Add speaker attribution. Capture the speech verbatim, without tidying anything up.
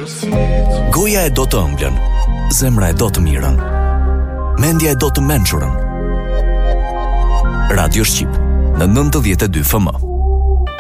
Speaker 1: Goja e do të ëmblën, zemra e do të mirën, mendja e do të mençurën. Radio Shqip në nëntëdhjetë e dy F M.